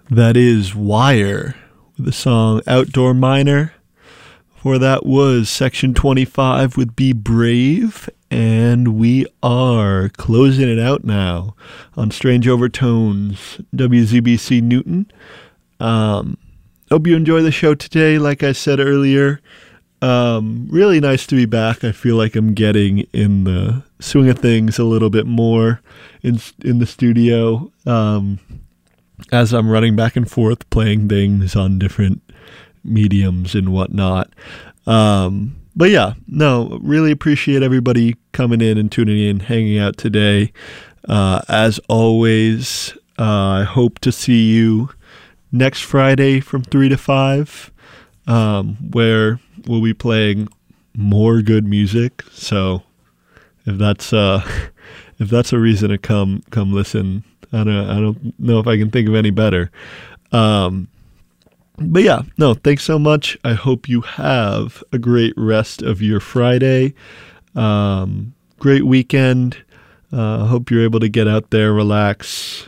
That is Wire with the song Outdoor Miner. Before that was Section 25 with Be Brave. And we are closing it out now on Strange Overtones, WZBC Newton. Hope you enjoy the show today. Like I said earlier, really nice to be back. I feel like I'm getting in the swing of things a little bit more in the studio as I'm running back and forth playing things on different mediums and whatnot. But yeah, no, really appreciate everybody coming in and tuning in, hanging out today. As always, I hope to see you next Friday from 3 to 5, where we'll be playing more good music. So if that's a reason to come listen, I don't know if I can think of any better. But yeah, no, thanks so much. I hope you have a great rest of your Friday. Great weekend. Hope you're able to get out there, relax,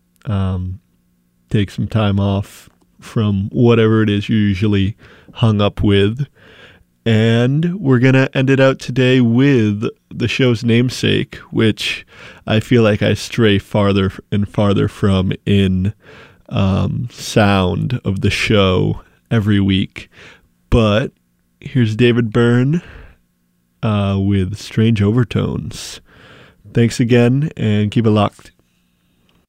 take some time off from whatever it is you're usually hung up with. And we're going to end it out today with the show's namesake, which I feel like I stray farther and farther from in sound of the show every week. But here's David Byrne with Strange Overtones. Thanks again, and keep it locked.